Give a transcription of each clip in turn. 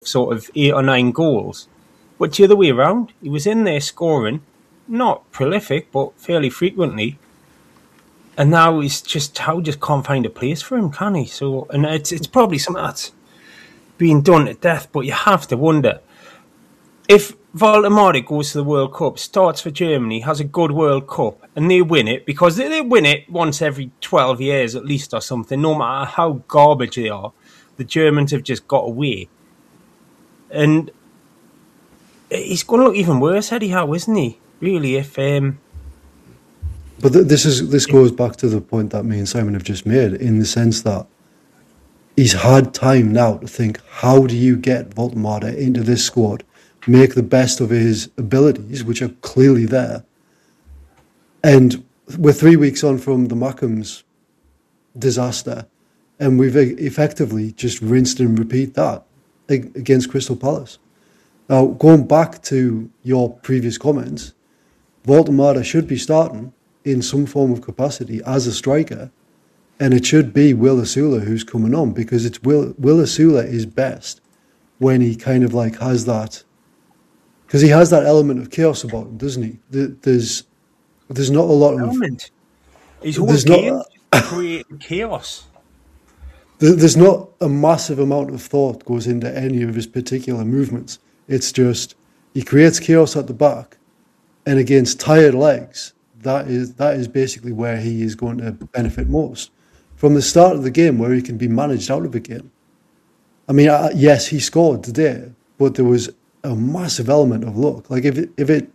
sort of 8 or 9 goals. But the other way around, he was in there scoring, not prolific, but fairly frequently. And now he's just can't find a place for him, can he? So, and it's probably something that's being done to death. But you have to wonder if Waldemar goes to the World Cup, starts for Germany, has a good World Cup, and they win it, because they win it once every 12 years at least or something. No matter how garbage they are, the Germans have just got away, and he's going to look even worse, Eddie Howe, isn't he? Really, if But this goes back to the point that me and Simon have just made, in the sense that he's had time now to think, how do you get Voltemade into this squad, make the best of his abilities, which are clearly there. And we're 3 weeks on from the Mackems disaster, and we've effectively just rinsed and repeat that against Crystal Palace. Now, going back to your previous comments, Voltemade should be starting in some form of capacity as a striker, and it should be Will Asula who's coming on, because it's Will Asula is best when he kind of like has that, because he has that element of chaos about him, doesn't he? There's not a lot of element. His whole game creating chaos. There's not a massive amount of thought goes into any of his particular movements. It's just he creates chaos at the back, and against tired legs, that is basically where he is going to benefit most. From the start of the game, where he can be managed out of a game. I mean, yes, he scored today, but there was a massive element of luck. Like if it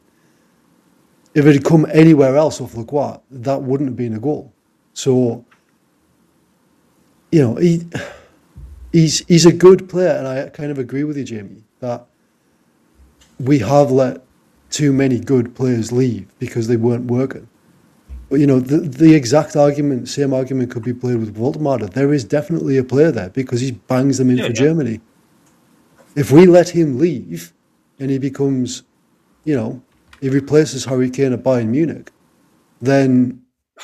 had come anywhere else off Lacroix, that wouldn't have been a goal. So, you know, he's a good player, and I kind of agree with you, Jamie, that we have let too many good players leave because they weren't working. But, you know, the exact argument, same argument could be played with Voltemade. There is definitely a player there because he bangs them in for Germany. If we let him leave and he becomes, you know, he replaces Harry Kane at Bayern Munich, then,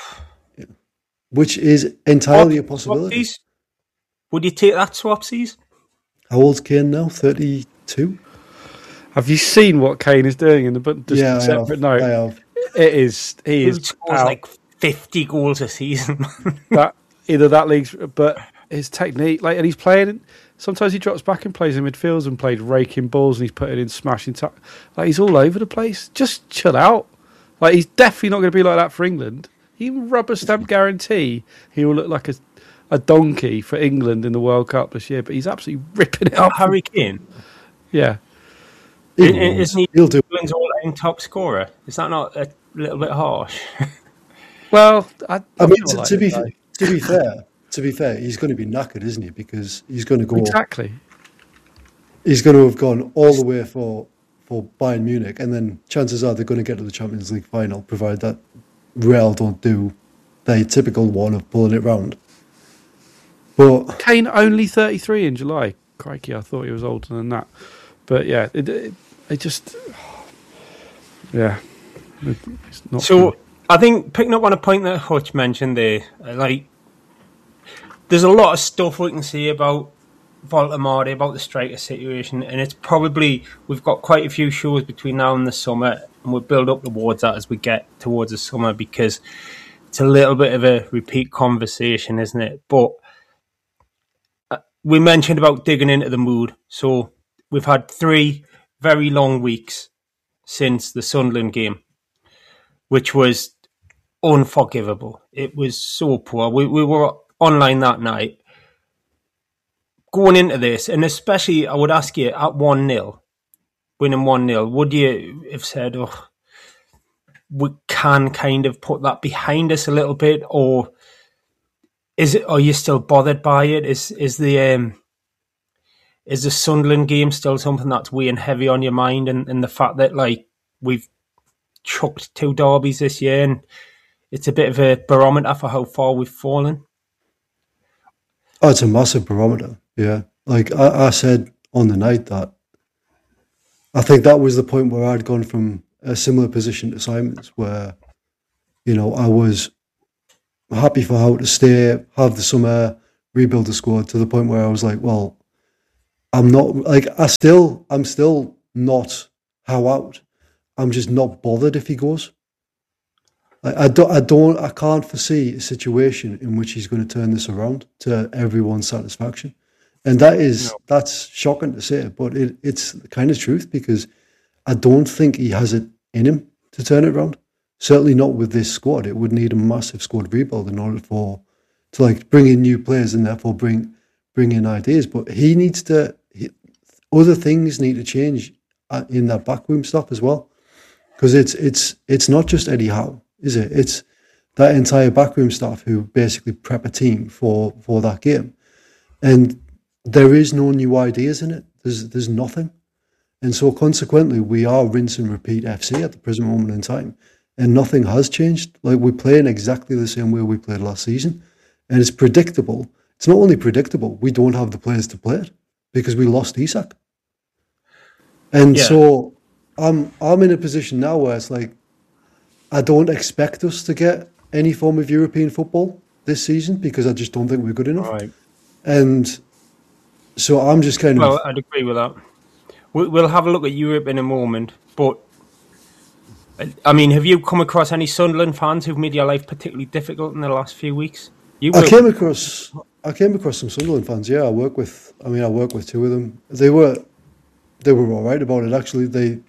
which is entirely a possibility. Swapsies? Would you take that, Swapsies? How old's Kane now? 32? Have you seen what Kane is doing in the Yeah, separate I note? have. He scores like 50 goals a season. that either that league's, but his technique, like, and he's playing. Sometimes he drops back and plays in midfield and played raking balls, and he's putting in smashing. Like, he's all over the place. Just chill out. Like, he's definitely not going to be like that for England. He rubber stamp guarantee he will look like a donkey for England in the World Cup this year. But he's absolutely ripping it up. Harry Kane. Yeah. Isn't he He'll do. England's all-time top scorer? Is that not a little bit harsh? Well, I mean, to be fair, he's going to be knackered, isn't he? Because he's going to go exactly. He's going to have gone all the way for Bayern Munich, and then chances are they're going to get to the Champions League final, provided that Real don't do their typical one of pulling it round. But Kane only 33 in July. Crikey, I thought he was older than that. But yeah, it just, yeah. It's not so fun. I think picking up on a point that Hutch mentioned there, like, there's a lot of stuff we can see about Voltemade, about the striker situation, and it's probably, we've got quite a few shows between now and the summer, and we'll build up towards that as we get towards the summer, because it's a little bit of a repeat conversation, isn't it? But we mentioned about digging into the mood, so we've had 3 very long weeks since the Sunderland game, which was unforgivable. It was so poor. We were online that night. Going into this, and especially I would ask you, at 1-0, winning 1-0, would you have said, oh, we can kind of put that behind us a little bit, or are you still bothered by it? Is the Sunderland game still something that's weighing heavy on your mind, and the fact that, like, we've chucked 2 derbies this year, and it's a bit of a barometer for how far we've fallen? Oh, it's a massive barometer, yeah. Like I said on the night, that I think that was the point where I'd gone from a similar position to Simon's, where, you know, I was happy for Howe to stay, have the summer, rebuild the squad, to the point where I was like, well, I'm not like I'm still not how out. I'm just not bothered if he goes. I can't foresee a situation in which he's going to turn this around to everyone's satisfaction, and No. that's shocking to say, but it's the kind of truth because I don't think he has it in him to turn it around. Certainly not with this squad. It would need a massive squad rebuild in order to like bring in new players and therefore bring in ideas. But he needs to. Other things need to change in that backroom stuff as well, because it's not just Eddie Howe, is it? It's that entire backroom staff who basically prep a team for that game, and there is no new ideas in it. There's nothing, and so consequently we are rinse and repeat FC at the present moment in time, and nothing has changed. Like we're playing exactly the same way we played last season, and it's predictable. It's not only predictable, we don't have the players to play it because we lost Isak. And Yeah. so I'm in a position now where it's like I don't expect us to get any form of European football this season because I just don't think we're good enough. Right. And so I'm just kind Well, of I'd agree with that. We'll have a look at Europe in a moment, but I mean, have you come across any Sunderland fans who've made your life particularly difficult in the last few weeks? You I will. came across some Sunderland fans. Yeah, I work with two of them. They were all right about it actually. They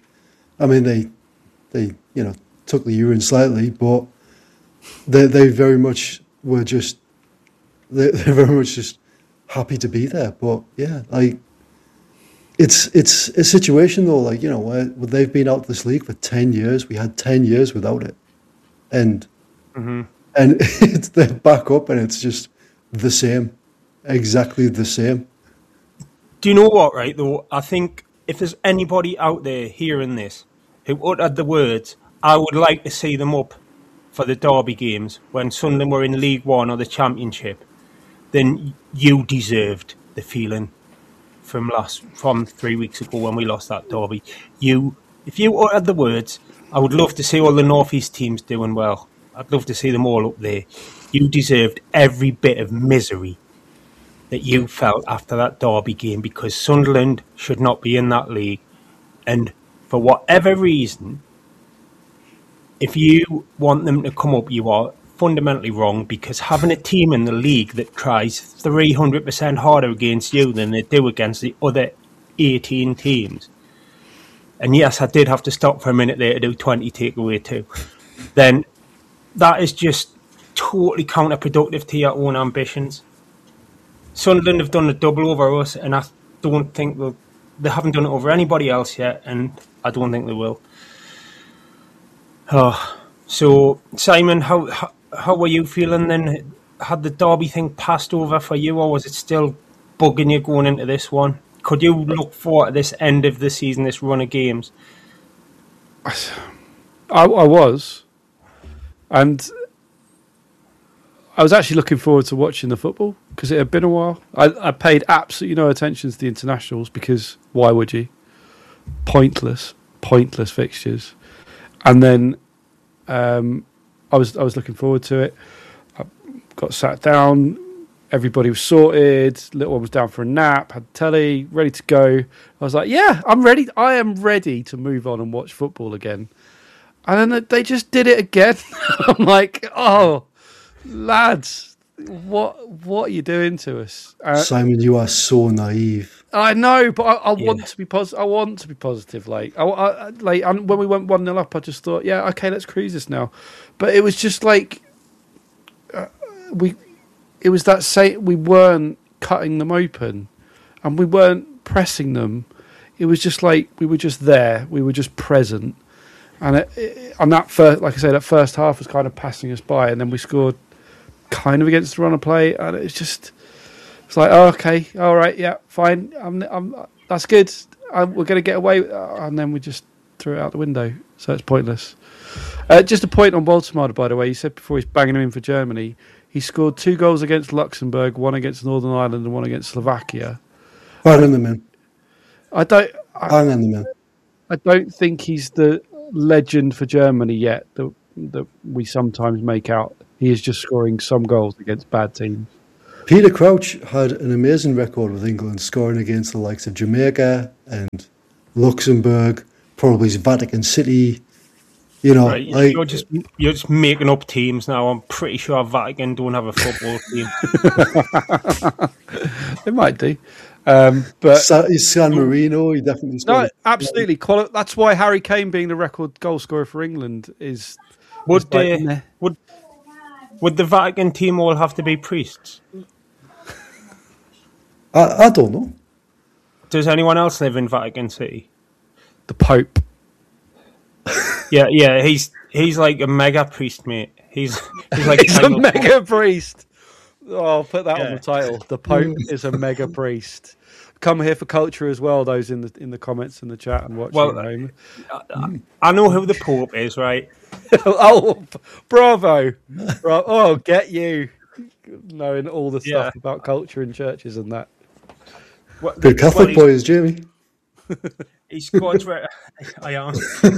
took the urine slightly, but they very much were just they're very much just happy to be there. But yeah, like it's a situation though, like where they've been out of this league for 10 years. We had 10 years without it, and they're back up, and it's just the same, exactly the same. Do you know what, right, though? I think if there's anybody out there hearing this who uttered the words, I would like to see them up for the Derby games when Sunderland were in League One or the Championship, then you deserved the feeling from 3 weeks ago when we lost that Derby. If you uttered the words, I would love to see all the North East teams doing well. I'd love to see them all up there. You deserved every bit of misery that you felt after that Derby game because Sunderland should not be in that league. And for whatever reason, if you want them to come up, you are fundamentally wrong because having a team in the league that tries 300% harder against you than they do against the other 18 teams, and yes, I did have to stop for a minute there to do 20 takeaway too, then that is just totally counterproductive to your own ambitions. Sunderland have done a double over us, and I don't think they haven't done it over anybody else yet, and I don't think they will. So, Simon, how were you feeling then? Had the Derby thing passed over for you, or was it still bugging you going into this one? Could you look forward to this end of the season, this run of games? I was, and I was actually looking forward to watching the football because it had been a while. I paid absolutely no attention to the internationals because why would you? Pointless fixtures. And then I was looking forward to it. I got sat down. Everybody was sorted. Little one was down for a nap. Had telly ready to go. I was like, "Yeah, I'm ready. I am ready to move on and watch football again." And then they just did it again. I'm like, "Oh, lads, what are you doing to us?" Simon, you are so naive. I know, but I want to be positive. I want to be positive. Like when we went 1-0 up, I just thought, yeah, okay, let's cruise this now. But it was just like it was that we weren't cutting them open, and we weren't pressing them. It was just like we were just there. We were just present, and that first, like I say, that first half was kind of passing us by, and then we scored kind of against the run of play, and it's like, oh, okay, all right, yeah, fine, that's good. We're going to get away, and then we just threw it out the window. So it's pointless. Just a point on Baltimore, by the way. You said before he's banging him in for Germany. He scored 2 goals against Luxembourg, 1 against Northern Ireland, and 1 against Slovakia. Bang on the man. Bang on the man. I don't think he's the legend for Germany yet that we sometimes make out. He is just scoring some goals against bad teams. Peter Crouch had an amazing record with England, scoring against the likes of Jamaica and Luxembourg, probably Vatican City. You know, Right, you're just making up teams now. I'm pretty sure Vatican don't have a football team. They might do. But San Marino, he definitely scored. No, absolutely. That's why Harry Kane being the record goal scorer for England is. Would the Vatican team all have to be priests? I don't know. Does anyone else live in Vatican City? The Pope. Yeah, he's like a mega priest, mate. He's like he's a mega priest. Oh, I'll put that on the title. The Pope is a mega priest. Come here for culture as well. Those in the comments and the chat and watching at home. I know who the Pope is, right? Oh, bravo! Oh, get you knowing all the stuff about culture in churches and that. Good Catholic boy is Jamie. He's God's I am.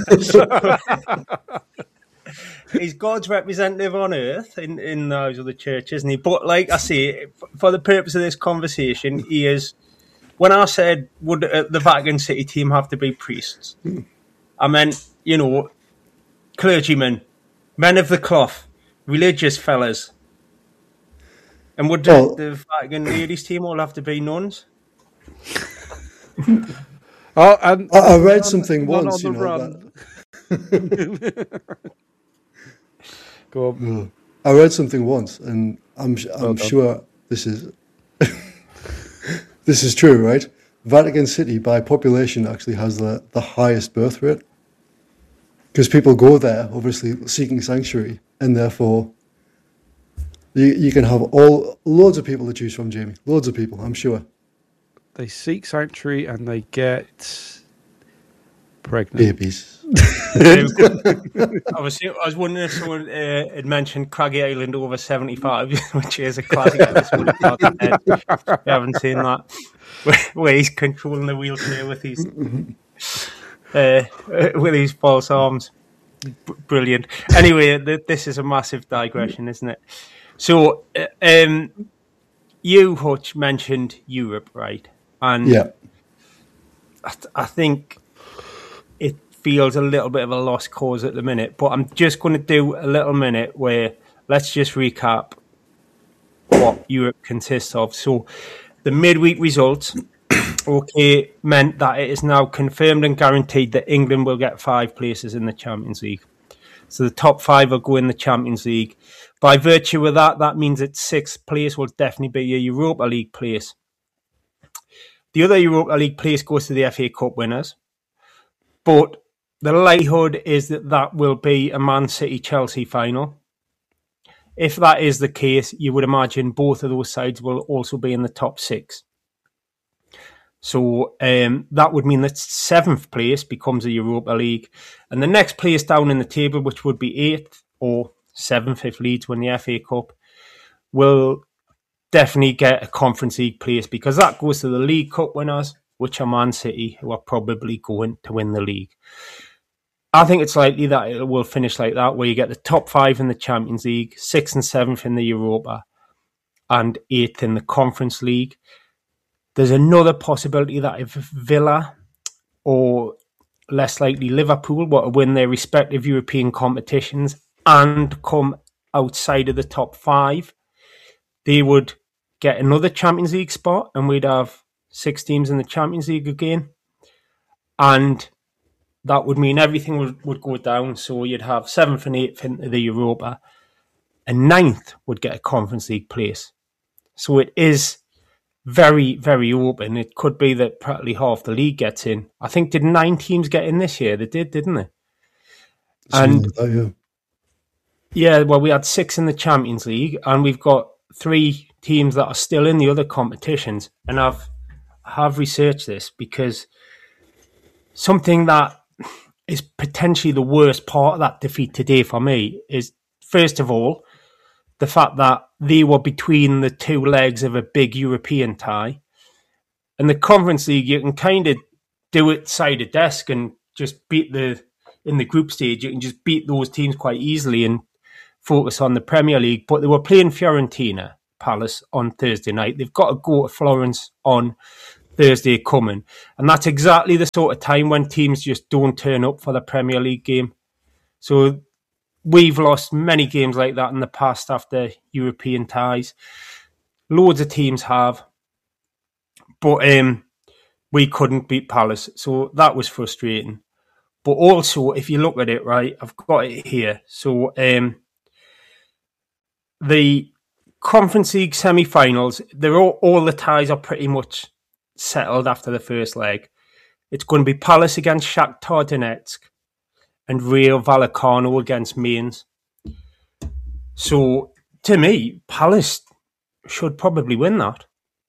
He's God's representative on earth in those other churches, isn't he? But like I say, for the purpose of this conversation, he is. When I said, would the Vatican City team have to be priests? I meant, clergymen, men of the cloth, religious fellas. And would the Vatican ladies team all have to be nuns? And I read something once, Go on. I read something once, and I'm sure this is this is true, right? Vatican City, by population, actually has the highest birth rate because people go there, obviously seeking sanctuary, and therefore you can have loads of people to choose from, Jamie. Loads of people, I'm sure. They seek sanctuary and they get pregnant. Babies. I was wondering if someone had mentioned Craggy Island over 75, which is a classic episode of Talking Dead. You haven't seen that, where he's controlling the wheelchair with his false arms. Brilliant. Anyway, this is a massive digression, isn't it? So, you, Hutch, mentioned Europe, right? And yeah. I think it feels a little bit of a lost cause at the minute, but I'm just going to do a little minute where let's just recap what Europe consists of. So the midweek results, meant that it is now confirmed and guaranteed that England will get 5 places in the Champions League. So the top 5 will go in the Champions League. By virtue of that, that means that 6th place will definitely be a Europa League place. The other Europa League place goes to the FA Cup winners. But the likelihood is that will be a Man City-Chelsea final. If that is the case, you would imagine both of those sides will also be in the top 6. So that would mean that 7th place becomes a Europa League. And the next place down in the table, which would be 8th or 7th if Leeds win the FA Cup, will definitely get a Conference League place because that goes to the League Cup winners, which are Man City, who are probably going to win the league. I think it's likely that it will finish like that, where you get the top 5 in the Champions League, 6th and 7th in the Europa, and 8th in the Conference League. There's another possibility that if Villa or less likely Liverpool were to win their respective European competitions and come outside of the top 5, they would get another Champions League spot and we'd have 6 teams in the Champions League again. And that would mean everything would go down. So you'd have 7th and 8th into the Europa and 9th would get a Conference League place. So it is very, very open. It could be that practically half the league gets in. I think did 9 teams get in this year? They did, didn't they? And yeah, well, we had 6 in the Champions League and we've got 3 teams that are still in the other competitions. And I have researched this because something that is potentially the worst part of that defeat today for me is, first of all, the fact that they were between the 2 legs of a big European tie. And the Conference League, you can kind of do it side of desk and just in the group stage, you can just beat those teams quite easily and focus on the Premier League. But they were playing Fiorentina, Palace on Thursday night. They've got to go to Florence on Thursday coming. And that's exactly the sort of time when teams just don't turn up for the Premier League game. So we've lost many games like that in the past after European ties. Loads of teams have. But we couldn't beat Palace. So that was frustrating. But also, if you look at it, right, I've got it here. So the Conference League semi-finals, all the ties are pretty much settled after the first leg. It's going to be Palace against Shakhtar Donetsk and Rayo Vallecano against Mainz. So, to me, Palace should probably win that.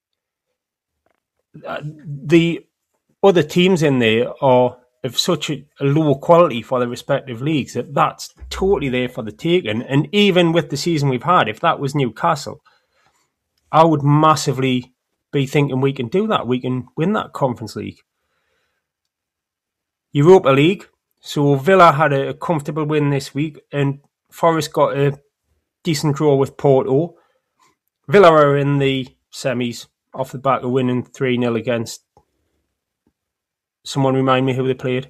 The other teams in there are of such a low quality for the respective leagues that's totally there for the taking. And even with the season we've had, if that was Newcastle, I would massively be thinking we can do that. We can win that Conference League. Europa League. So Villa had a comfortable win this week and Forest got a decent draw with Porto. Villa are in the semis off the back of winning 3-0 against... Someone remind me who they played.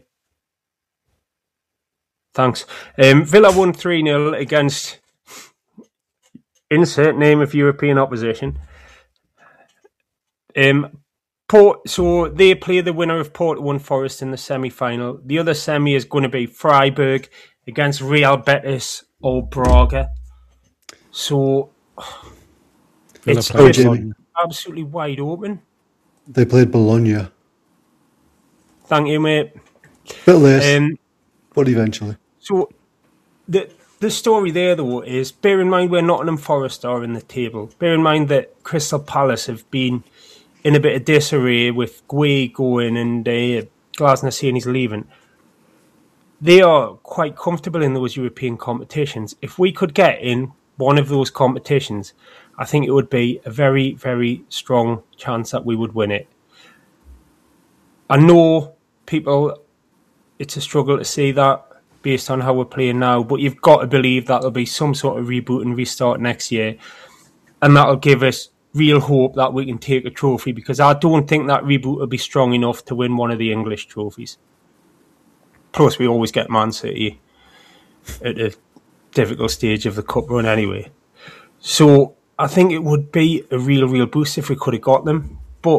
Thanks. Villa won 3-0 against insert name of European opposition. So they play the winner of Porto and Forest in the semi-final. The other semi is going to be Freiburg against Real Betis or Braga. So it's absolutely wide open. They played Bologna. Thank you, mate. Bit late, but eventually. So the story there, though, is bear in mind where Nottingham Forest are in the table. Bear in mind that Crystal Palace have been in a bit of disarray with Guay going and Glasner saying he's leaving. They are quite comfortable in those European competitions. If we could get in one of those competitions, I think it would be a very, very strong chance that we would win it. I know people, it's a struggle to say that based on how we're playing now, but you've got to believe that there'll be some sort of reboot and restart next year, and that'll give us real hope that we can take a trophy, because I don't think that reboot will be strong enough to win one of the English trophies. Plus, we always get Man City at a difficult stage of the cup run anyway. So I think it would be a real boost if we could have got them.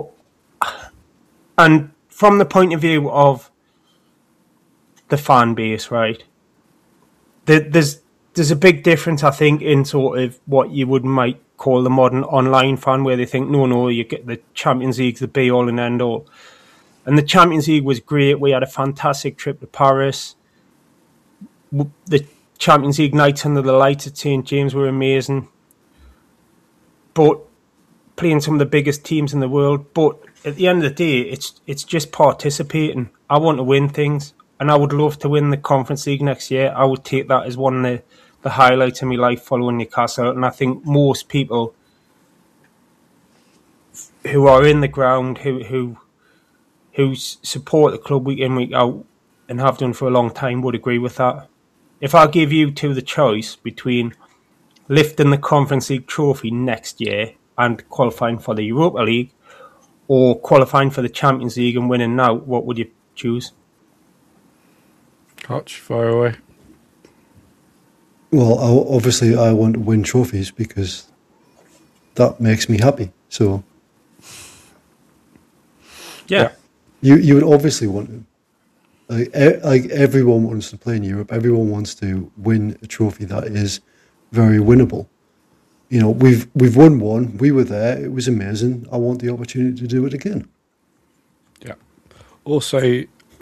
And from the point of view of the fan base, right, there's a big difference, I think, in sort of what you might call the modern online fan, where they think, no, you get the Champions League, the be-all and end-all. And the Champions League was great. We had a fantastic trip to Paris. The Champions League nights under the lights at St. James were amazing. But playing some of the biggest teams in the world. But at the end of the day, it's just participating. I want to win things, and I would love to win the Conference League next year. I would take that as one of the highlights of my life following Newcastle. And I think most people who are in the ground, who support the club week in, week out, and have done for a long time, would agree with that. If I give you two the choice between lifting the Conference League trophy next year and qualifying for the Europa League, or qualifying for the Champions League and winning now, what would you choose? Hutch, fire away. Well, obviously I want to win trophies because that makes me happy. So, yeah. You would obviously want to. Like everyone wants to play in Europe. Everyone wants to win a trophy that is very winnable. You know, we've won one. We were there. It was amazing. I want the opportunity to do it again. Yeah. Also,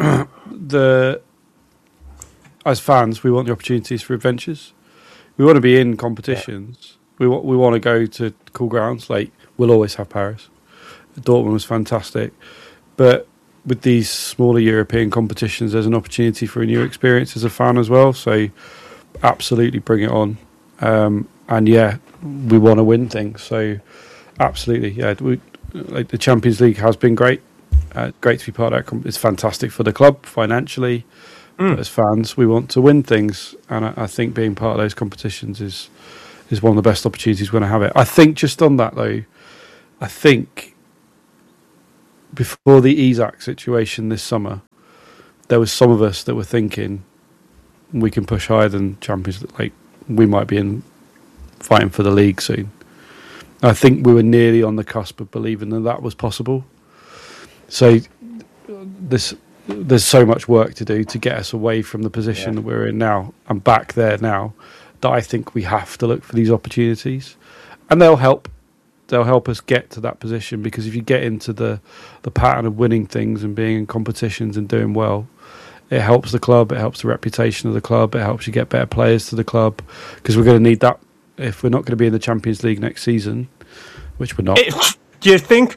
as fans, we want the opportunities for adventures. We want to be in competitions. Yeah. We want to go to cool grounds. Like, we'll always have Paris. Dortmund was fantastic, but with these smaller European competitions, there's an opportunity for a new experience as a fan as well. So, absolutely bring it on. And yeah, we want to win things. So, absolutely, yeah. Like the Champions League has been great. Great to be part of that. It's fantastic for the club financially. But as fans, we want to win things, and I think being part of those competitions is is one of the best opportunities we're going to have it. I think just on that though, I think before the Isak situation this summer, there was some of us that were thinking we can push higher than Champions League. Like we might be in fighting for the league soon. I think we were nearly on the cusp of believing that was possible. So there's so much work to do to get us away from the position that we're in now and back there now, that I think we have to look for these opportunities, and they'll help us get to that position, because if you get into the pattern of winning things and being in competitions and doing well, it helps the club, it helps the reputation of the club, it helps you get better players to the club, because we're going to need that if we're not going to be in the Champions League next season, which we're not. Do you think?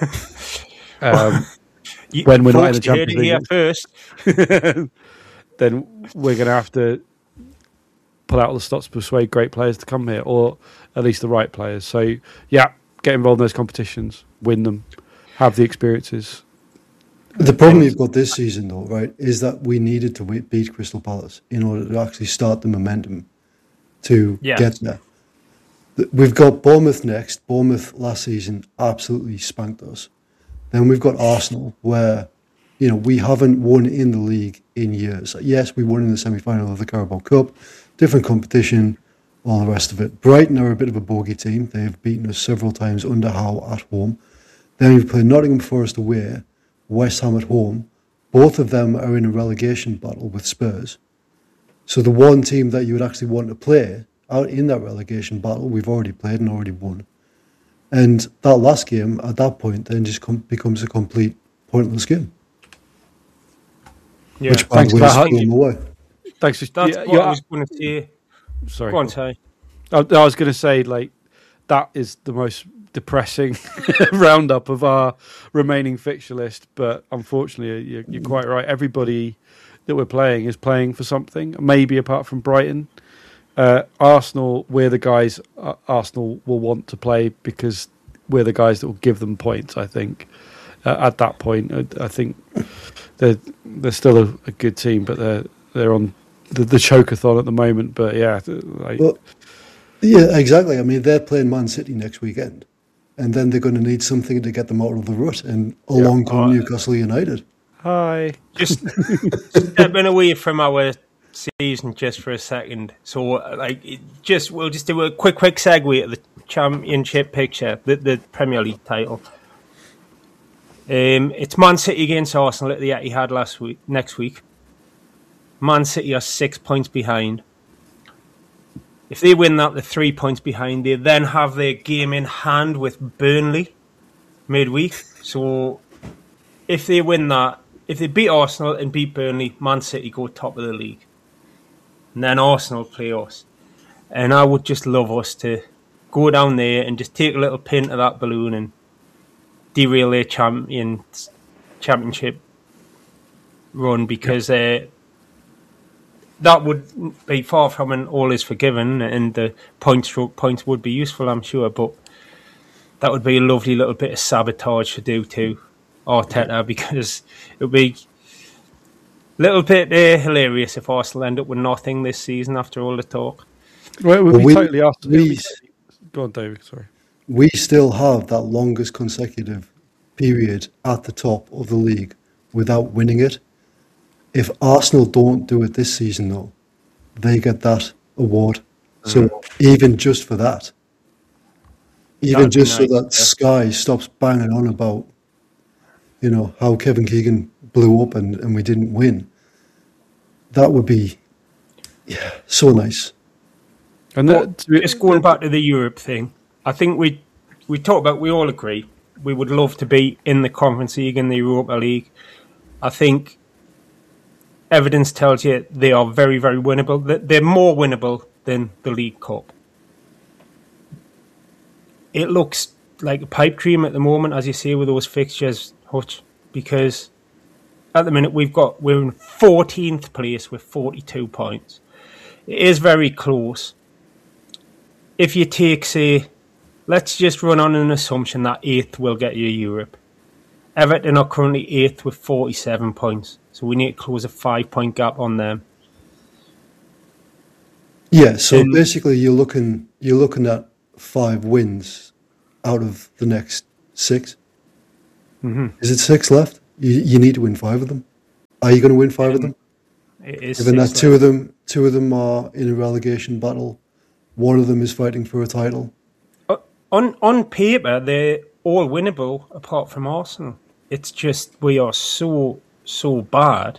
When we're not in the Champions League first, then we're going to have to pull out all the stops to persuade great players to come here, or at least the right players. So, yeah, get involved in those competitions, win them, have the experiences. The problem you've got this season, though, right, is that we needed to beat Crystal Palace in order to actually start the momentum to get there. We've got Bournemouth next. Bournemouth last season absolutely spanked us. Then we've got Arsenal, where, you know, we haven't won in the league in years. Yes, we won in the semi-final of the Carabao Cup, different competition, all the rest of it. Brighton are a bit of a bogey team. They've beaten us several times under Howe at home. Then we've played Nottingham Forest away, West Ham at home. Both of them are in a relegation battle with Spurs. So the one team that you would actually want to play out in that relegation battle, we've already played and already won. And that last game, at that point, then just becomes a complete pointless game. Yeah, which by the way is going away. Thanks. That's what I was going to say. Sorry. Go on, Ty. I was going to say, like, that is the most depressing roundup of our remaining fixture list. But unfortunately, you're quite right. Everybody that we're playing is playing for something, maybe apart from Brighton. Arsenal, we're the guys Arsenal will want to play, because we're the guys that will give them points, I think. At that point, I think they're still a good team, but they're on the chokeathon at the moment. But yeah, yeah, exactly. I mean, they're playing Man City next weekend, and then they're going to need something to get them out of the rut, and along come Newcastle United. Hi. Just stepping away from our season just for a second. So, we'll just do a quick segue to the Championship picture, the Premier League title. It's Man City against Arsenal at the Etihad next week. Man City are 6 points behind. If they win that, they're 3 points behind. They then have their game in hand with Burnley midweek. So if they win that, if they beat Arsenal and beat Burnley, Man City go top of the league. And then Arsenal play us. And I would just love us to go down there and just take a little pin to that balloon and derail their championship run, because that would be far from an all is forgiven, and the points would be useful, I'm sure, but that would be a lovely little bit of sabotage to do to Arteta, because it would be a little bit hilarious if Arsenal end up with nothing this season after all the talk. Right, we totally Arsenal. Go on, David, sorry. We still have that longest consecutive period at the top of the league without winning it. If Arsenal don't do it this season, though, they get that award. So even just for that, even just so that Sky stops banging on about, you know, how Kevin Keegan blew up and we didn't win, that would be so nice. And just going back to the Europe thing, I think we all agree we would love to be in the Conference League and the Europa League. I think evidence tells you they are very, very winnable. They're more winnable than the League Cup. It looks like a pipe dream at the moment, as you say, with those fixtures, Hutch, because at the minute we're in 14th place with 42 points. It is very close. If you take, say, let's just run on an assumption that 8th will get you Europe. Everton are currently 8th with 47 points. So we need to close a 5-point gap on them. Yeah, so basically you're looking you're looking at 5 wins out of the next 6. Is it 6 left? You need to win 5 of them. Are you going to win 5 of them? It is Given that 6 two of them are in a relegation battle, one of them is fighting for a title. On paper, they're all winnable apart from Arsenal. It's just we are so bad.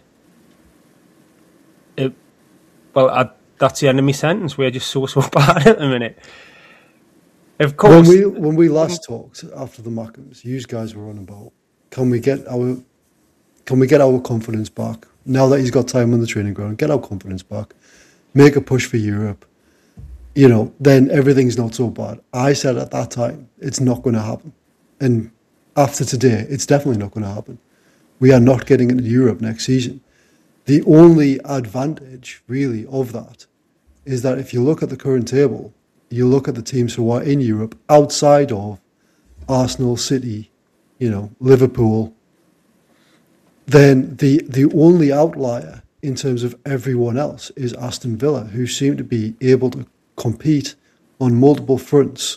That's the end of my sentence. We're just so bad at the minute. Of course, when we last talked after the Mackems, you guys were on about can we get our confidence back now that he's got time on the training ground? Get our confidence back, make a push for Europe. Then everything's not so bad. I said at that time it's not going to happen, and after today, it's definitely not going to happen. We are not getting into Europe next season. The only advantage, really, of that is that if you look at the current table, you look at the teams who are in Europe outside of Arsenal, City, Liverpool, then the only outlier in terms of everyone else is Aston Villa, who seem to be able to compete on multiple fronts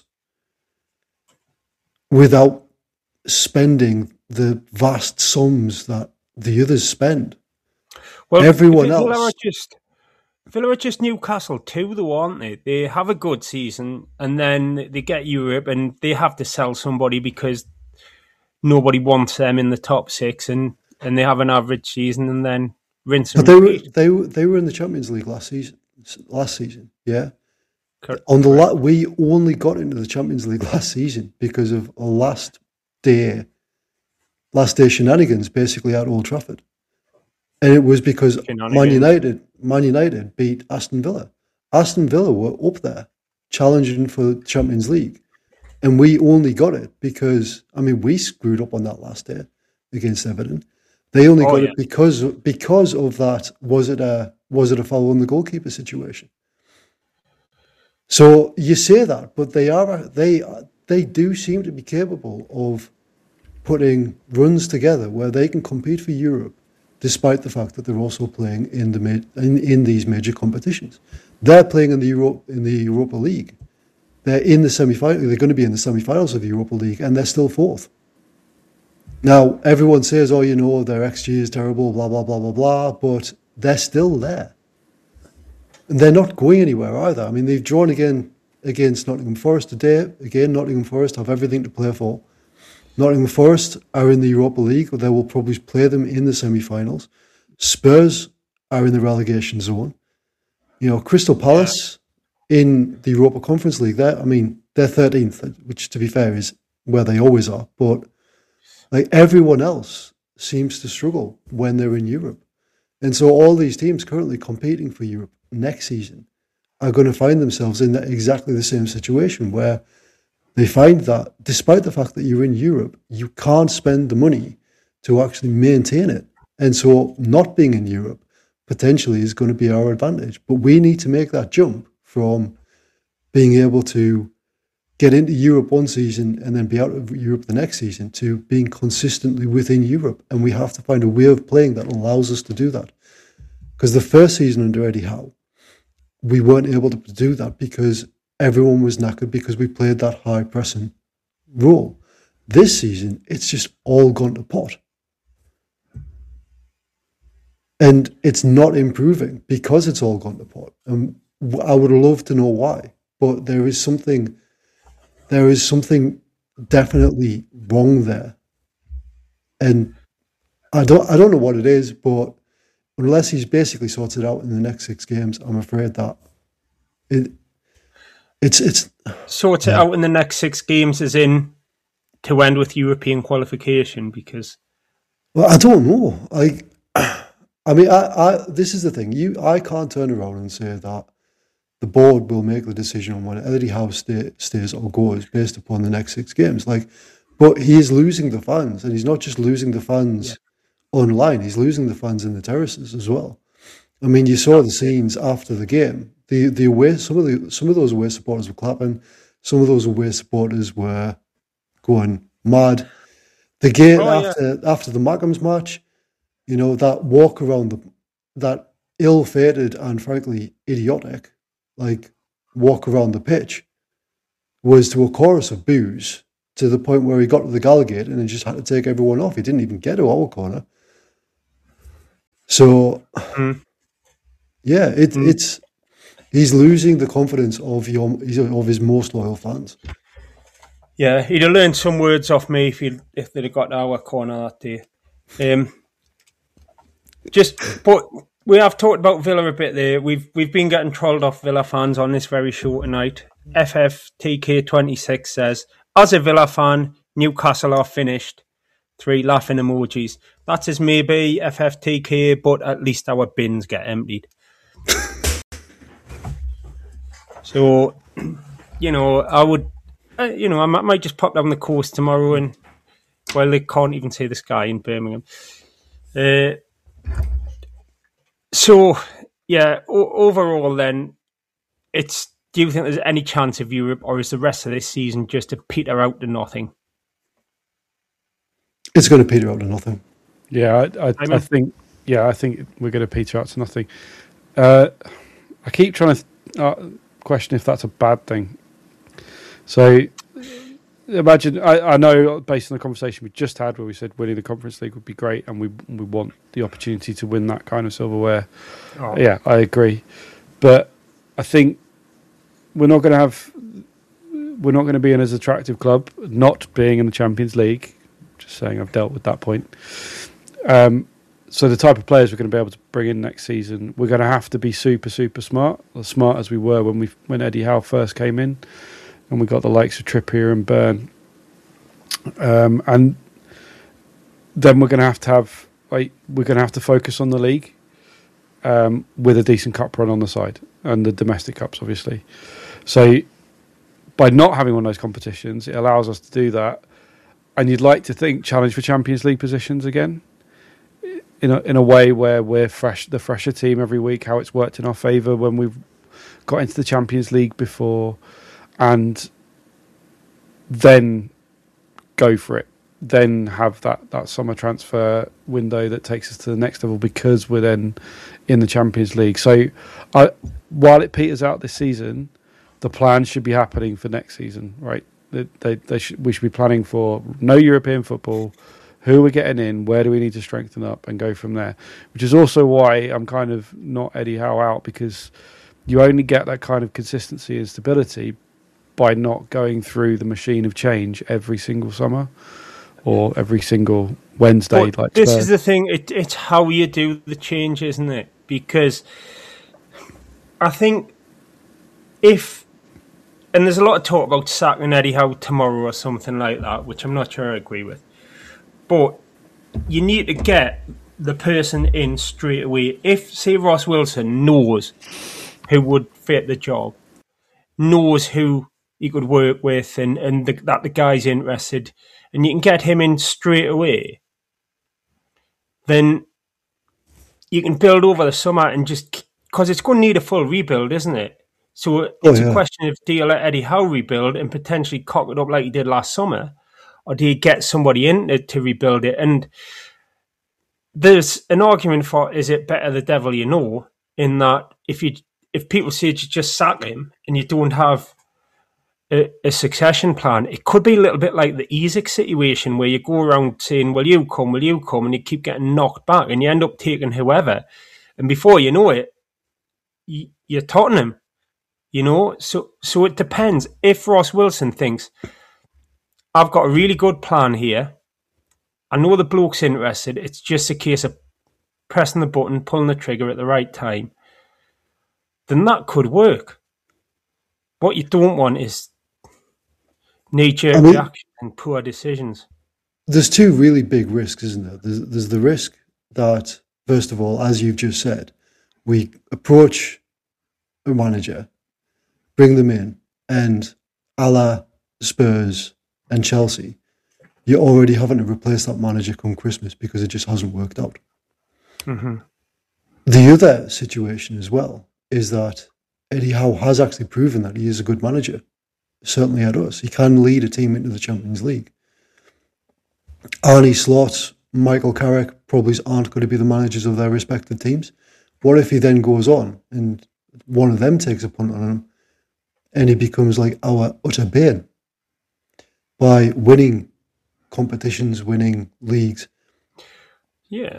without spending the vast sums that the others spend. Well, everyone else. Villa are just Newcastle too, though, aren't they? They have a good season, and then they get Europe, and they have to sell somebody because nobody wants them in the top 6, and they have an average season, and then rinse and repeat. They were in the Champions League last season, yeah. Correct. We only got into the Champions League last season because of a last day shenanigans, basically at Old Trafford. And it was because Man United beat Aston Villa. Aston Villa were up there challenging for the Champions League. And we only got it because, we screwed up on that last day against Everton. They only got it because of that. Was it a foul on the goalkeeper situation? So you say that, but they do seem to be capable of putting runs together where they can compete for Europe, despite the fact that they're also playing in these major competitions. They're playing in the Europa League. They're in the semi-final. They're going to be in the semi-finals of the Europa League, and they're still 4th. Now, everyone says, their XG is terrible, blah, blah, blah, blah, blah, but they're still there. And they're not going anywhere either. They've drawn again against Nottingham Forest today. Again, Nottingham Forest have everything to play for. Nottingham Forest are in the Europa League, or they will probably play them in the semi-finals. Spurs are in the relegation zone. Crystal Palace in the Europa Conference League, they're 13th, which to be fair is where they always are. But everyone else seems to struggle when they're in Europe. And so all these teams currently competing for Europe next season are going to find themselves in exactly the same situation where they find that despite the fact that you're in Europe, you can't spend the money to actually maintain it. And so not being in Europe potentially is going to be our advantage. But we need to make that jump from being able to get into Europe one season and then be out of Europe the next season to being consistently within Europe. And we have to find a way of playing that allows us to do that. Because the first season under Eddie Howe, we weren't able to do that because everyone was knackered because we played that high pressing role. This season, it's just all gone to pot. And it's not improving because it's all gone to pot. And I would love to know why, but there is something definitely wrong there. And I don't know what it is, but unless he's basically sorted out in the next 6 games, I'm afraid that it's sorted out in the next 6 games as in to end with European qualification because. Well, I don't know. This is the thing. I can't turn around and say that the board will make the decision on when Eddie Howe stays or goes based upon the next 6 games. But he is losing the fans, and he's not just losing the fans online. He's losing the fans in the terraces as well. You saw the scenes after the game. The away, some of those away supporters were clapping. Some of those away supporters were going mad. The game after the Mackems match, that walk around that ill-fated and frankly idiotic, walk around the pitch was to a chorus of boos to the point where he got to the Gallowgate and he just had to take everyone off. He didn't even get to our corner. So, it's he's losing the confidence of his most loyal fans. Yeah, he'd have learned some words off me if they'd have got to our corner that day. But we have talked about Villa a bit there. We've been getting trolled off Villa fans on this very show tonight. FFTK26 says, as a Villa fan, Newcastle are finished. 3 laughing emojis. That's as maybe FFTK, but at least our bins get emptied. So, I would, I might just pop down the coast tomorrow and, well, they can't even see the sky in Birmingham. Overall then, do you think there's any chance of Europe, or is the rest of this season just to peter out to nothing? It's going to peter out to nothing. Yeah, I think we're going to peter out to nothing. I keep trying to question if that's a bad thing. So imagine, I know based on the conversation we just had where we said winning the Conference League would be great and we want the opportunity to win that kind of silverware. Oh. Yeah, I agree. But I think we're not going to be in as attractive club not being in the Champions League. Just saying, I've dealt with that point. So the type of players we're going to be able to bring in next season, we're going to have to be super, super smart, as smart as we were when Eddie Howe first came in, and we got the likes of Trippier and Byrne. And then we're going to have to focus on the league with a decent cup run on the side, and the domestic cups, obviously. So by not having one of those competitions, it allows us to do that. And you'd like to think challenge for Champions League positions again, in a way where we're the fresher team every week. How it's worked in our favour when we've got into the Champions League before, and then go for it. Then have that summer transfer window that takes us to the next level because we're then in the Champions League. So while it peters out this season, the plan should be happening for next season, right? We should be planning for no European football, who we're getting in, where do we need to strengthen up, and go from there. Which is also why I'm kind of not Eddie Howe out, because you only get that kind of consistency and stability by not going through the machine of change every single summer or every single Wednesday. But this is the thing, it's how you do the change, isn't it? Because I think and there's a lot of talk about sacking Eddie Howe tomorrow or something like that, which I'm not sure I agree with. But you need to get the person in straight away. If, say, Ross Wilson knows who would fit the job, knows who he could work with, and that the guy's interested, and you can get him in straight away, then you can build over the summer and just... Because it's going to need a full rebuild, isn't it? So it's a question of, do you let Eddie Howe rebuild and potentially cock it up like he did last summer, or do you get somebody in to rebuild it? And there's an argument for, is it better the devil you know, in that if people say you just sack him and you don't have a succession plan, it could be a little bit like the Isak situation where you go around saying, will you come, and you keep getting knocked back and you end up taking whoever. And before you know it, you're Tottenham. So it depends. If Ross Wilson thinks, I've got a really good plan here, I know the bloke's interested, it's just a case of pressing the button, pulling the trigger at the right time, then that could work. What you don't want is knee-jerk reaction and poor decisions. There's two really big risks, isn't there? There's the risk that, first of all, as you've just said, we approach a manager, bring them in, and a la Spurs and Chelsea, you're already having to replace that manager come Christmas because it just hasn't worked out. Mm-hmm. The other situation as well is that Eddie Howe has actually proven that he is a good manager, certainly at us. He can lead a team into the Champions League. Arne Slot, Michael Carrick probably aren't going to be the managers of their respective teams. What if he then goes on and one of them takes a punt on him and he becomes like our utter bane by winning competitions, winning leagues. Yeah.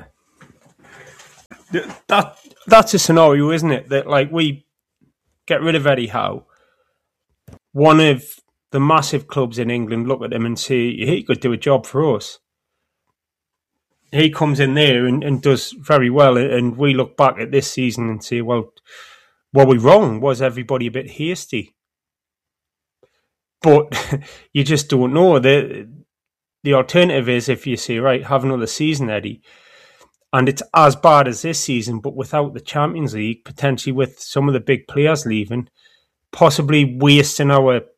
That's a scenario, isn't it? That like we get rid of Eddie Howe, one of the massive clubs in England look at him and say, he could do a job for us. He comes in there and does very well, and we look back at this season and say, well, were we wrong? Was everybody a bit hasty? But you just don't know. The alternative is if you say, right, have another season, Eddie, and it's as bad as this season, but without the Champions League, potentially with some of the big players leaving, possibly wasting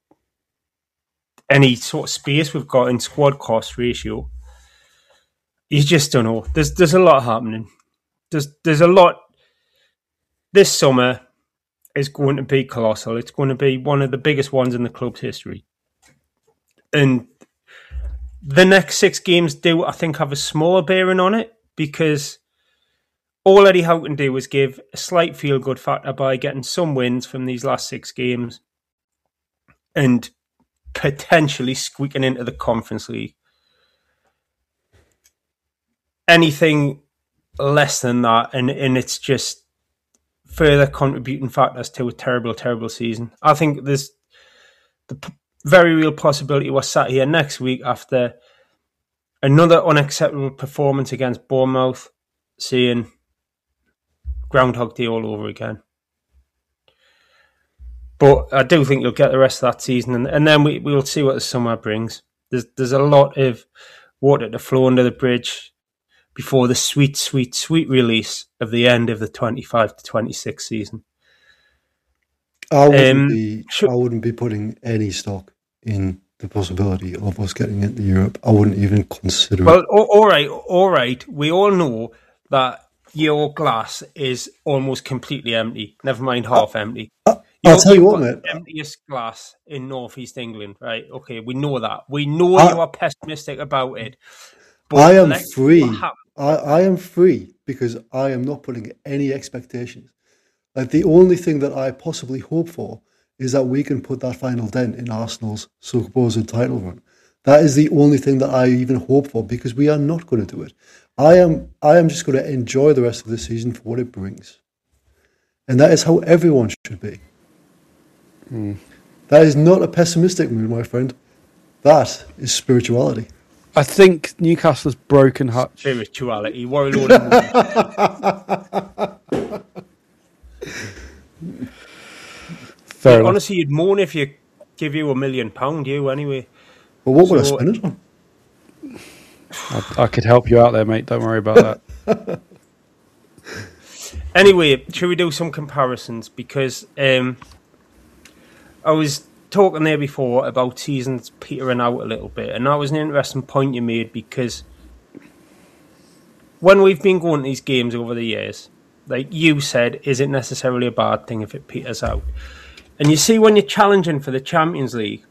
any sort of space we've got in squad cost ratio. You just don't know. There's a lot happening. There's a lot. This summer is going to be colossal. It's going to be one of the biggest ones in the club's history. And the next 6 games do, I think, have a small bearing on it, because all Eddie Howe can do is give a slight feel-good factor by getting some wins from these last 6 games and potentially squeaking into the Conference League. Anything less than that, and it's just further contributing factors to a terrible, terrible season. I think there's the very real possibility we're sat here next week after another unacceptable performance against Bournemouth, seeing Groundhog Day all over again. But I do think you'll get the rest of that season, and then we'll see what the summer brings. There's a lot of water to flow under the bridge before the sweet, sweet, sweet release of the end of the 25 to 26 season. I wouldn't be putting any stock in the possibility of us getting into Europe. I wouldn't even consider it. Well, all right. We all know that your glass is almost completely empty. Never mind half empty. I'll tell you what, mate. The emptiest glass in Northeast England, right? Okay, we know that. We know you are pessimistic about it. But I am free. I am free because I am not putting any expectations. Like, the only thing that I possibly hope for is that we can put that final dent in Arsenal's supposed title run. That is the only thing that I even hope for, because we are not going to do it. I am just going to enjoy the rest of the season for what it brings. And that is how everyone should be. That is not a pessimistic mood, my friend. That is spirituality. I think Newcastle's broken Hutch. Spirituality. What a load of Fair enough. Honestly, you'd moan if you give you £1 million, you anyway. Well, what would I spend it on? I could help you out there, mate. Don't worry about that. Anyway, should we do some comparisons? Because I was talking there before about seasons petering out a little bit, and that was an interesting point you made, because when we've been going to these games over the years, like you said, is it necessarily a bad thing if it peters out? And you see, when you're challenging for the Champions League,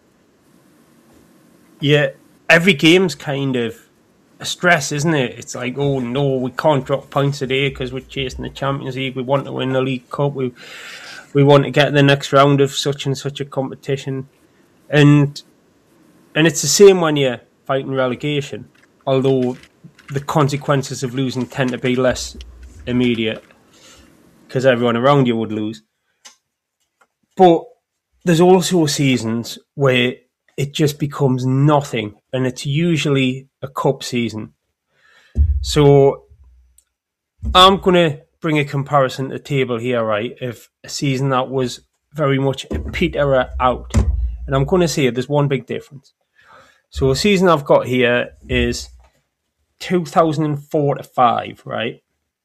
every game's kind of a stress, isn't it? It's like, oh no, we can't drop points today because we're chasing the Champions League. We want to win the League Cup. We want to get the next round of such and such a competition. And it's the same when you're fighting relegation, although the consequences of losing tend to be less immediate because everyone around you would lose. But there's also seasons where it just becomes nothing, and it's usually a cup season. So I'm going to bring a comparison to the table here, right, of a season that was very much a peterer out. And I'm going to say there's one big difference. So the season I've got here is 2004 to 5, right?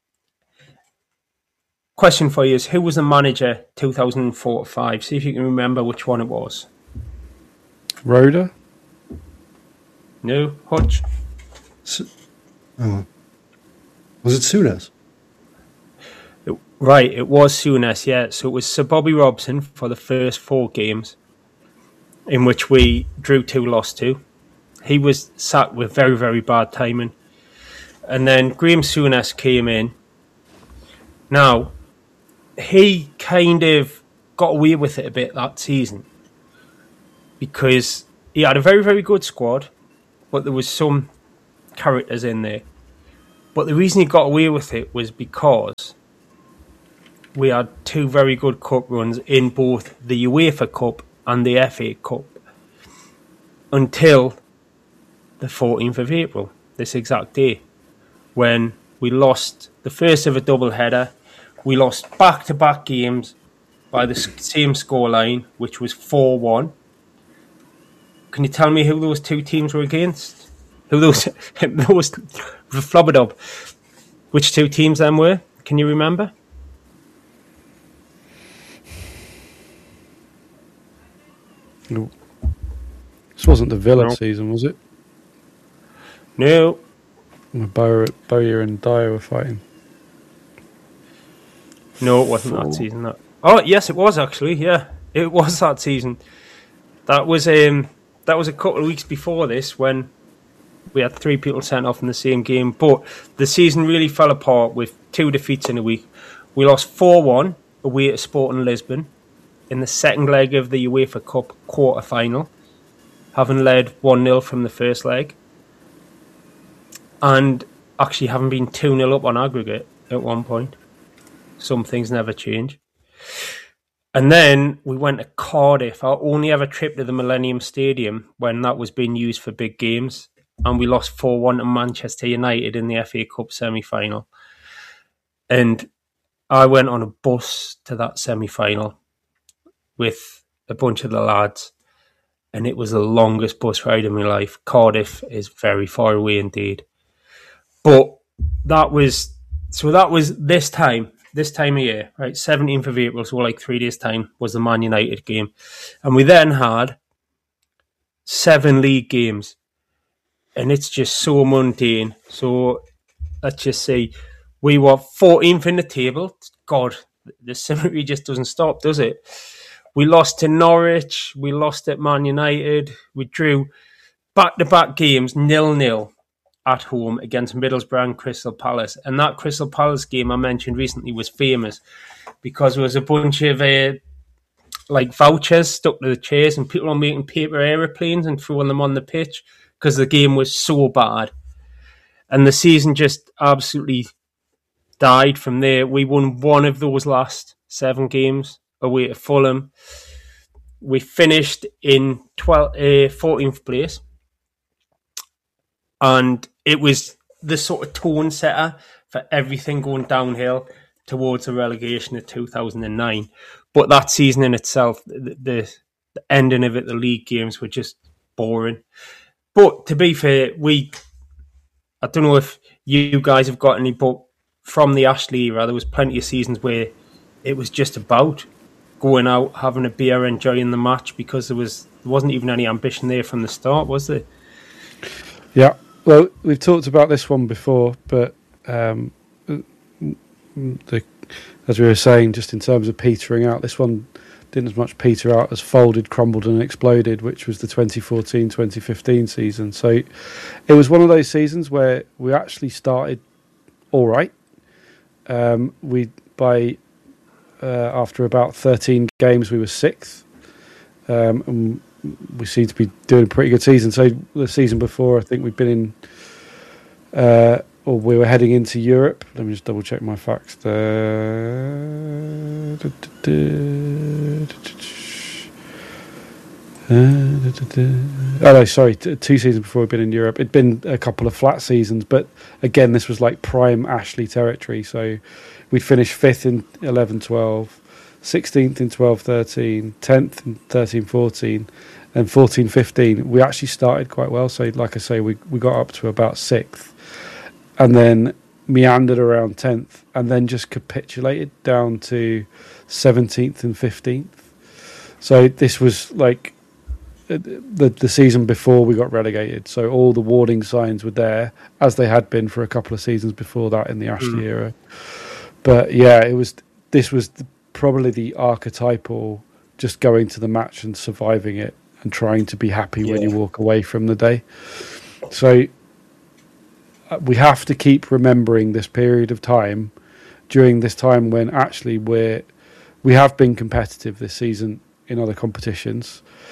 Question for you is, who was the manager 2004 to 5? See if you can remember which one it was. Rhoda? No? Hutch? Was it Souness? Right, it was Souness, yeah. So it was Sir Bobby Robson for the first 4 games, in which we drew 2, lost 2. He was sacked with very, very bad timing. And then Graham Souness came in. Now, he kind of got away with it a bit that season. because he had a very, very good squad, but there was some characters in there. But the reason he got away with it was because we had two very good cup runs in both the UEFA Cup and the FA Cup until the 14th of April, this exact day, when we lost the first of a double header. We lost back-to-back games by the same scoreline, which was 4-1. Can you tell me who those two teams were against? Who those flubberdob? Which two teams them were? Can you remember? No. This wasn't the Villa No. season, was it? No. When Bowyer and Dyer were fighting. No, it wasn't that season. Oh, yes, it was actually. Yeah, it was that season. That was a couple of weeks before this when we had 3 people sent off in the same game. But the season really fell apart with 2 defeats in a week. We lost 4-1 away at Sporting Lisbon in the second leg of the UEFA Cup quarter-final, having led 1-0 from the first leg, and actually having been 2-0 up on aggregate at one point. Some things never change. And then we went to Cardiff, our only ever trip to the Millennium Stadium when that was being used for big games, and we lost 4-1 to Manchester United in the FA Cup semi-final. And I went on a bus to that semi-final with a bunch of the lads, and it was the longest bus ride of my life. Cardiff is very far away indeed. But that was this time of year, right? 17th of April, so like 3 days' time, was the Man United game. And we then had 7 league games. And it's just so mundane. So let's just say we were 14th in the table. God, the symmetry just doesn't stop, does it? We lost to Norwich. We lost at Man United. We drew back-to-back games, 0-0 at home against Middlesbrough and Crystal Palace. And that Crystal Palace game I mentioned recently was famous because there was a bunch of vouchers stuck to the chairs and people were making paper aeroplanes and throwing them on the pitch because the game was so bad. And the season just absolutely died from there. We won one of those last 7 games away to Fulham. We finished in 14th place. And it was the sort of tone setter for everything going downhill towards the relegation of 2009. But that season in itself, the ending of it, the league games were just boring. But to be fair, I don't know if you guys have got any, but from the Ashley era, there was plenty of seasons where it was just about going out, having a beer, enjoying the match, because there wasn't even any ambition there from the start, was there? Yeah. Well, we've talked about this one before, but as we were saying, just in terms of petering out, this one didn't as much peter out as folded, crumbled and exploded, which was the 2014-2015 season. So it was one of those seasons where we actually started all right. After about 13 games, we were 6th. And we seem to be doing a pretty good season. So the season before, I think we've been in, or we were heading into Europe. Let me just double check my facts there. Oh no, sorry, 2 seasons before we'd been in Europe. It'd been a couple of flat seasons, but again, this was like prime Ashley territory. So we'd finished 5th in 11-12, 16th in 12-13, 10th in 13-14, and 14-15. We actually started quite well. So like I say, we got up to about 6th and then meandered around 10th and then just capitulated down to 17th and 15th. So this was like the season before we got relegated. So all the warning signs were there, as they had been for a couple of seasons before that in the Ashley era. But yeah, this was probably the archetypal just going to the match and surviving it and trying to be happy when you walk away from the day. So we have to keep remembering this period of time during this time when actually we have been competitive this season in other competitions.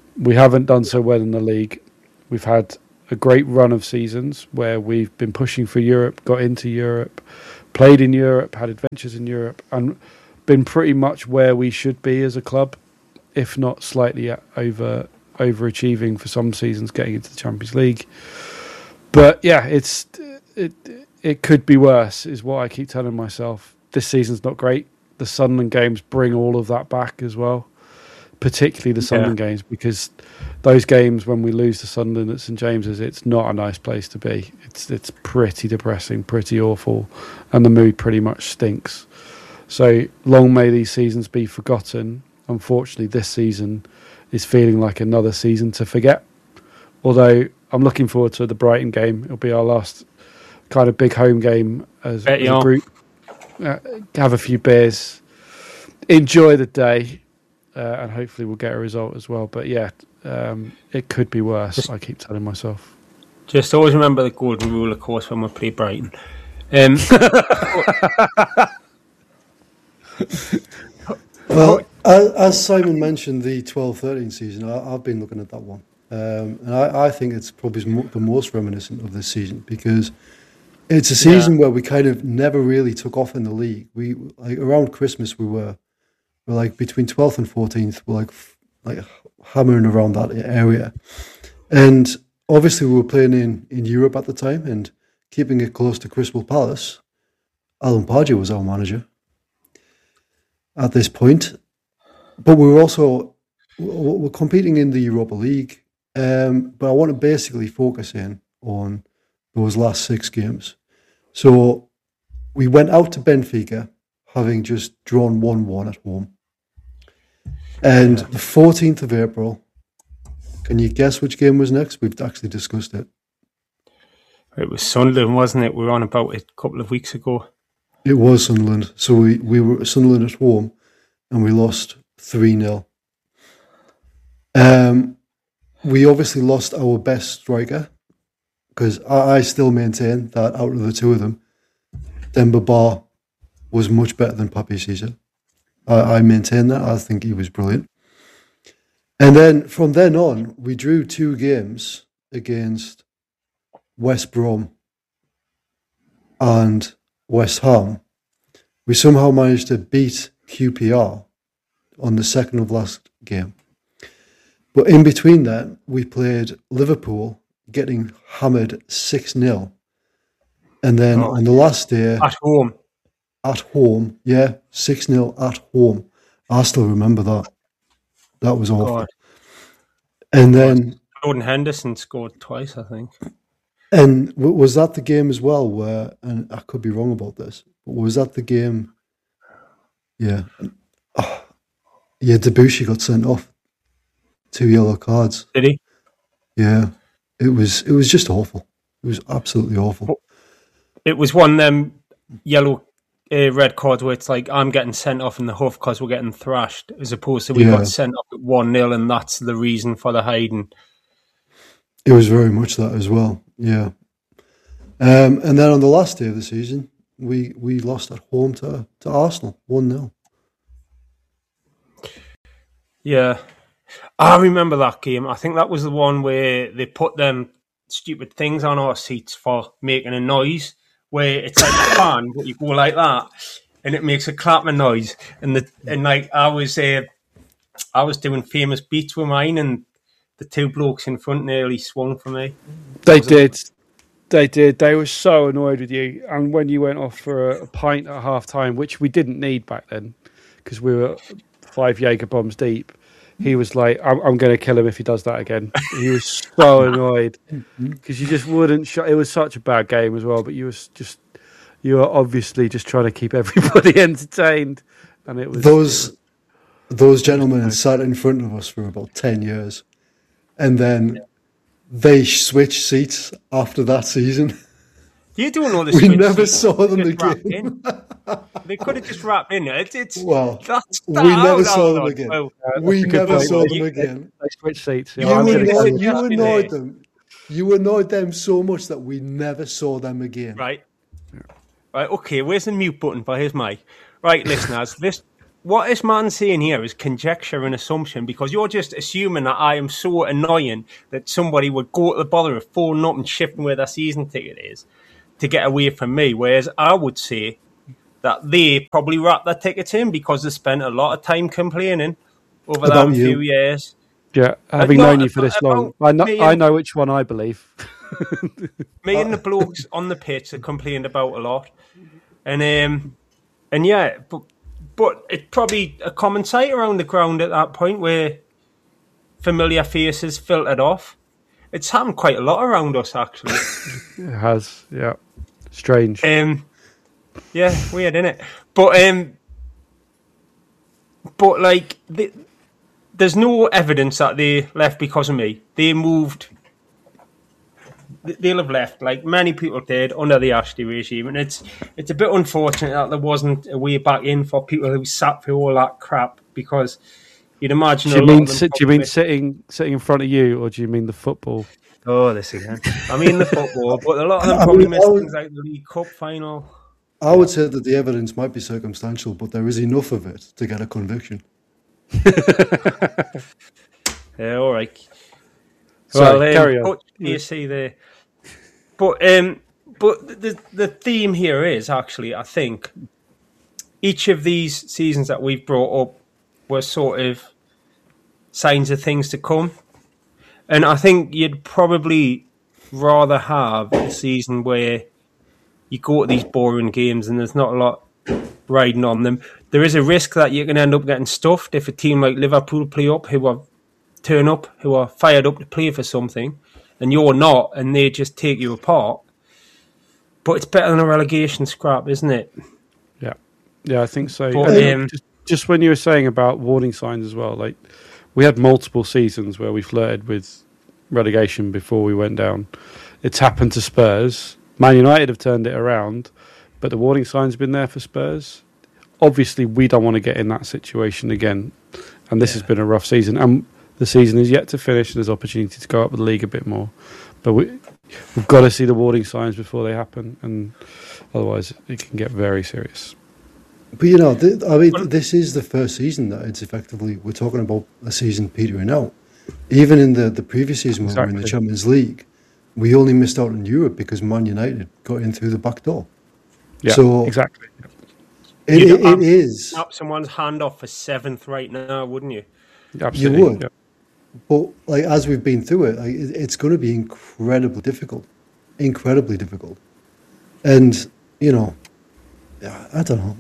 We haven't done so well in the league. We've had a great run of seasons where we've been pushing for Europe, got into Europe, played in Europe, had adventures in Europe, and been pretty much where we should be as a club, if not slightly overachieving for some seasons, getting into the Champions League. But yeah, it could be worse, is what I keep telling myself. This season's not great. The Sunderland games bring all of that back as well, particularly the Sunderland games, because those games when we lose to Sunderland at St James's, it's not a nice place to be. It's pretty depressing, pretty awful, and the mood pretty much stinks. So long may these seasons be forgotten. Unfortunately, this season is feeling like another season to forget. Although I'm looking forward to the Brighton game. It'll be our last kind of big home game as a group. Have a few beers, enjoy the day, and hopefully we'll get a result as well. But yeah, it could be worse, I keep telling myself. Just always remember the golden rule, of course, when we play Brighton. Well, as Simon mentioned, the 12-13 season, I've been looking at that one. And I think it's probably the most reminiscent of this season, because it's a season where we kind of never really took off in the league. We like around Christmas we were like between 12th and 14th. We're like hammering around that area, and obviously we were playing in Europe at the time and keeping it close to Crystal Palace. Alan Pardew was our manager at this point, but we're competing in the Europa League. But I want to basically focus in on those last 6 games. So we went out to Benfica, having just drawn 1-1 at home. And the 14th of April, can you guess which game was next? We've actually discussed it. It was Sunderland, wasn't it? We were on about it a couple of weeks ago. It was Sunderland. So we were at Sunderland at home, and we lost 3-0. We obviously lost our best striker, because I still maintain that out of the two of them, Demba Ba was much better than Papi Cesar. I maintain that. I think he was brilliant. And then from then on, we drew 2 games against West Brom and West Ham. We somehow managed to beat QPR on the second of last game. But in between that, we played Liverpool, getting hammered 6-0. And then on the last day... At home, 6-0 at home. I still remember that. That was awful. God. And then... Jordan Henderson scored twice, I think. And was that the game as well where... And I could be wrong about this, but was that the game... Yeah. Debussy got sent off. 2 yellow cards. Did he? Yeah. It was just awful. It was absolutely awful. It was one of them yellow red cards where it's like, I'm getting sent off in the huff because we're getting thrashed, as opposed to we got sent off at 1-0 and that's the reason for the hiding. It was very much that as well, yeah. And then on the last day of the season, we lost at home to Arsenal, 1-0. Yeah. I remember that game. I think that was the one where they put them stupid things on our seats for making a noise, where it's like a fan, but you go like that, and it makes a clapping noise. And I was doing famous beats with mine, and the 2 blokes in front nearly swung for me. They did. They were so annoyed with you. And when you went off for a pint at half time, which we didn't need back then, because we were 5 Jaeger bombs deep. He was like, I'm going to kill him if he does that again. He was so annoyed because you just wouldn't it was such a bad game as well, but you were obviously just trying to keep everybody entertained. And it was those gentlemen had sat in front of us for about 10 years. And then they switched seats after that season. You don't know this. We never saw them again. They could have just wrapped in it. We never saw them again. We never saw them again. They switched seats. You annoyed them. You annoyed them so much that we never saw them again. Right. Okay, where's the mute button for his mic? Right, listeners, what this man's saying here is conjecture and assumption, because you're just assuming that I am so annoying that somebody would go to the bother of phoning up and shifting where their season ticket is to get away from me. Whereas I would say that they probably wrap their tickets in because they spent a lot of time complaining over that few years. Yeah, having known you for this long, I know which one I believe. Me and the blokes on the pitch have complained about a lot, and yeah, but it's probably a common sight around the ground at that point where familiar faces filtered off. It's happened quite a lot around us, actually. It has, yeah, strange. Yeah, weird, isn't it? But like, there's no evidence that they left because of me. They moved. They'll have left, like many people did, under the Ashley regime, and it's a bit unfortunate that there wasn't a way back in for people who sat through all that crap, because you'd imagine. Do you mean sitting in front of you, or do you mean the football? Oh, this again. I mean the football, but a lot of them probably missed things like the League Cup final. I would say that the evidence might be circumstantial, but there is enough of it to get a conviction. Yeah, all right. Sorry, carry on. You see there. But the theme here is actually, I think, each of these seasons that we've brought up were sort of signs of things to come. And I think you'd probably rather have a season where you go to these boring games and there's not a lot riding on them. There is a risk that you can end up getting stuffed if a team like Liverpool play up, who are fired up to play for something, and you're not, and they just take you apart. But it's better than a relegation scrap, isn't it? Yeah, I think so. But, just when you were saying about warning signs as well, like we had multiple seasons where we flirted with relegation before we went down. It's happened to Spurs. Man United have turned it around, but the warning signs have been there for Spurs. Obviously, we don't want to get in that situation again, and this has been a rough season. And the season is yet to finish, and there's opportunity to go up the league a bit more. But we've got to see the warning signs before they happen, and otherwise it can get very serious. But this is the first season that it's effectively, we're talking about a season petering out. Even in the previous season when we were in the Champions League, we only missed out in Europe because Man United got in through the back door. Yeah, so exactly. It is. Snap someone's hand off for 7th right now, wouldn't you? Absolutely. You would. Yeah. But like as we've been through it, like, it's going to be incredibly difficult. And I don't know.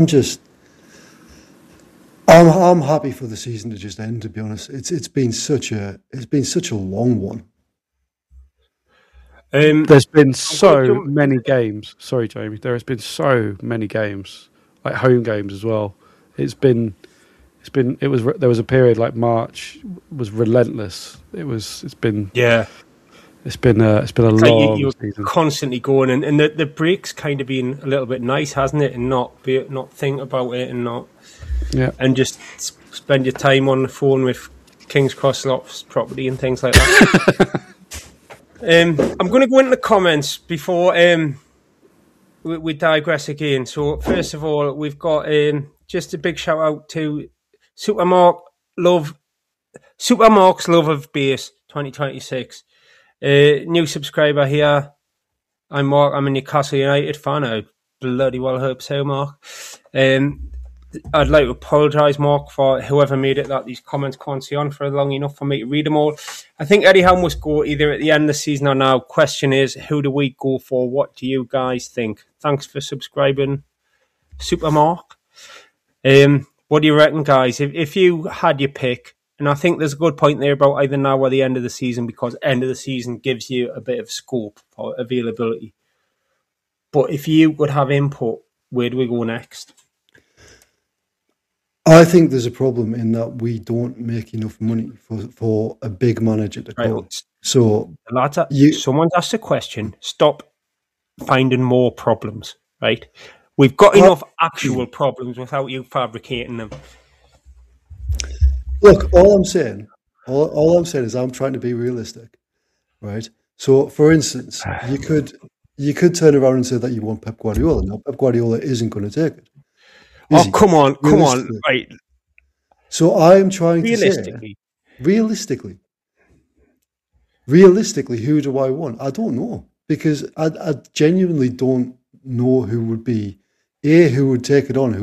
I'm happy for the season to just end. To be honest, it's been such a long one. There's been so many games. Sorry, Jamie. There has been so many games, like home games as well. There was a period like March was relentless. It's been a long season. Constantly going, and the break's kind of been a little bit nice, hasn't it? And not think about it, and just spend your time on the phone with King's Cross Lots property and things like that. I'm going to go into the comments before we digress again. So first of all, we've got just a big shout out to Supermark's Love of Base 2026. New subscriber here. I'm Mark. I'm a Newcastle United fan. I bloody well hope so, Mark. I'd like to apologise, Mark, for whoever made it that these comments can't see on for long enough for me to read them all. I think Eddie Howe must go either at the end of the season or now. Question is, who do we go for? What do you guys think? Thanks for subscribing, Supermark. What do you reckon, guys? If you had your pick, and I think there's a good point there about either now or the end of the season, because end of the season gives you a bit of scope for availability. But if you would have input, where do we go next? I think there's a problem in that we don't make enough money for a big manager to come. Right. So someone's asked a question. Stop finding more problems, right? We've got enough actual problems without you fabricating them. Look, all I'm saying is I'm trying to be realistic, right? So, for instance, you could turn around and say that you want Pep Guardiola. Now, Pep Guardiola isn't going to take it. Is Oh, he? come on. Realistically. Right. So I'm trying to say, realistically, who do I want? I don't know, because I genuinely don't know who would be, who would take it on,